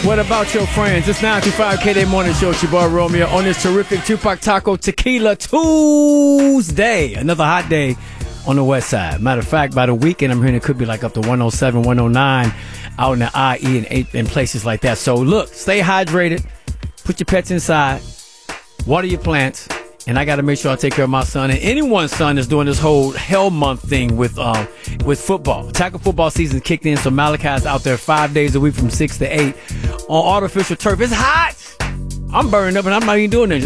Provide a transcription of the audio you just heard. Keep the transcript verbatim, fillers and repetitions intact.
What about your friends? It's nine to five K Day Morning Show. It's your boy Romeo on this terrific Tupac Taco Tequila Tuesday. Another hot day on the west side. Matter of fact, by the weekend, I'm hearing it could be like up to one oh seven, one oh nine out in the I E and, eight, and places like that. So look, stay hydrated. Put your pets inside. Water your plants. And I got to make sure I take care of my son and anyone's son that's doing this whole hell month thing with um with football. Tackle football season kicked in, so Malachi's out there five days a week from six to eight on artificial turf. It's hot. I'm burning up and I'm not even doing it.